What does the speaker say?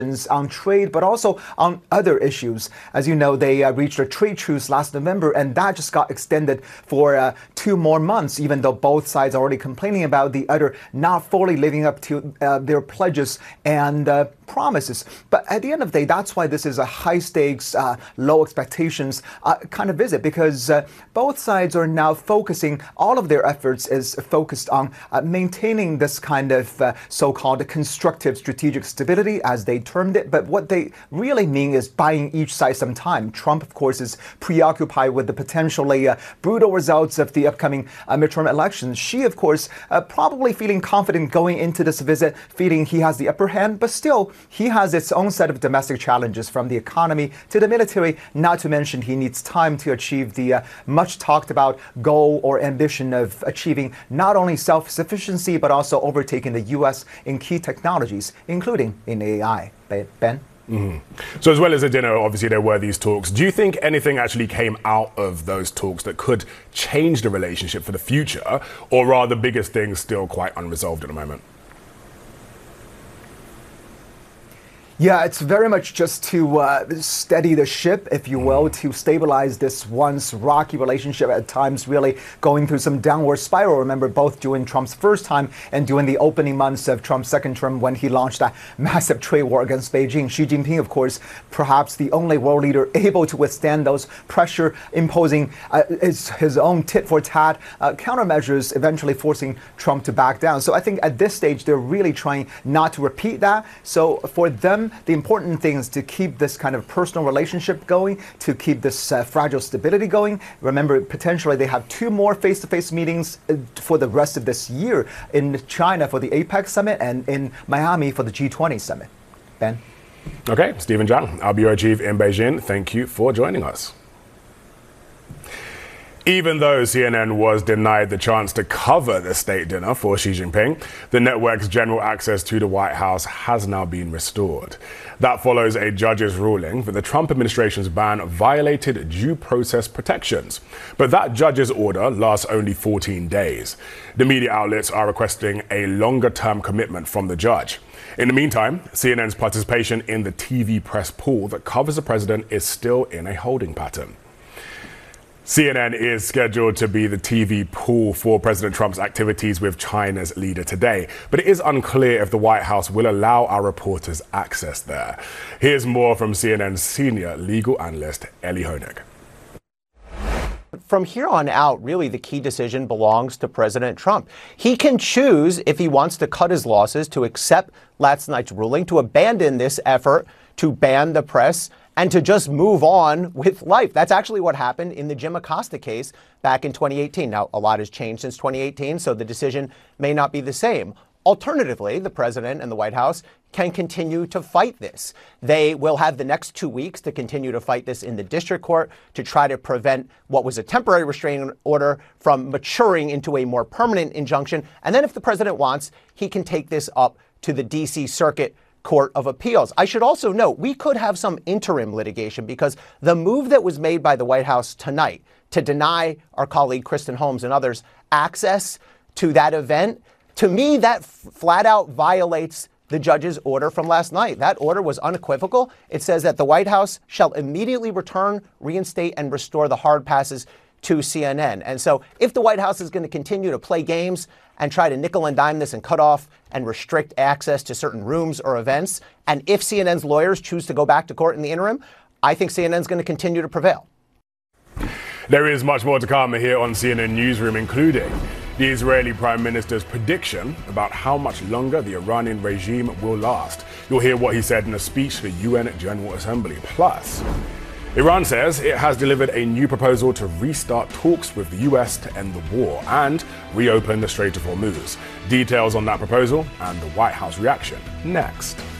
on trade, but also on other issues. As you know, they reached a trade truce last November, and that just got extended for 2 more months, even though both sides are already complaining about the other not fully living up to their pledges and promises. But at the end of the day, that's why this is a high stakes, low expectations kind of visit, because both sides are now focusing, all of their efforts is focused on maintaining this kind of so-called constructive strategic stability, as they termed it. But what they really mean is buying each side some time. Trump, of course, is preoccupied with the potentially brutal results of the upcoming midterm elections. Xi, of course, probably feeling confident going into this visit, feeling he has the upper hand, but still, he has its own set of domestic challenges, from the economy to the military, not to mention he needs time to achieve the much talked about goal or ambition of achieving not only self-sufficiency, but also overtaking the U.S. in key technologies, including in AI. Ben? So as well as the dinner, obviously there were these talks. Do you think anything actually came out of those talks that could change the relationship for the future, or are the biggest things still quite unresolved at the moment? Yeah, it's very much just to steady the ship, if you will, to stabilize this once rocky relationship, at times really going through some downward spiral. Remember, both during Trump's first time and during the opening months of Trump's second term, when he launched that massive trade war against Beijing. Xi Jinping, of course, perhaps the only world leader able to withstand those pressure imposing his own tit-for-tat countermeasures, eventually forcing Trump to back down. So I think at this stage, they're really trying not to repeat that. So for them, the important thing is to keep this kind of personal relationship going, to keep this fragile stability going. Remember, potentially they have 2 more face-to-face meetings for the rest of this year, in China for the APEC summit and in Miami for the G20 summit. Ben? Okay, Stephen Zhang, our bureau chief in Beijing, thank you for joining us. Even though CNN was denied the chance to cover the state dinner for Xi Jinping, the network's general access to the White House has now been restored. That follows a judge's ruling that the Trump administration's ban violated due process protections. But that judge's order lasts only 14 days. The media outlets are requesting a longer-term commitment from the judge. In the meantime, CNN's participation in the TV press pool that covers the president is still in a holding pattern. CNN is scheduled to be the TV pool for President Trump's activities with China's leader today, but it is unclear if the White House will allow our reporters access there. Here's more from CNN's senior legal analyst, Elie Honig. From here on out, really the key decision belongs to President Trump. He can choose, if he wants to cut his losses, to accept last night's ruling, to abandon this effort to ban the press, and to just move on with life. That's actually what happened in the Jim Acosta case back in 2018. Now, a lot has changed since 2018, so the decision may not be the same. Alternatively, the president and the White House can continue to fight this. They will have the next 2 weeks to continue to fight this in the district court to try to prevent what was a temporary restraining order from maturing into a more permanent injunction. And then if the president wants, he can take this up to the D.C. Circuit Court of Appeals. I should also note, we could have some interim litigation, because the move that was made by the White House tonight to deny our colleague Kristen Holmes and others access to that event, to me, that flat out violates the judge's order from last night. That order was unequivocal. It says that the White House shall immediately return, reinstate, and restore the hard passes to CNN. And so if the White House is going to continue to play games and try to nickel and dime this and cut off and restrict access to certain rooms or events, and if CNN's lawyers choose to go back to court in the interim, I think CNN's going to continue to prevail. There is much more to come here on CNN Newsroom, including the Israeli Prime Minister's prediction about how much longer the Iranian regime will last. You'll hear what he said in a speech to the UN General Assembly. Plus, Iran says it has delivered a new proposal to restart talks with the US to end the war and reopen the Strait of Hormuz. Details on that proposal and the White House reaction next.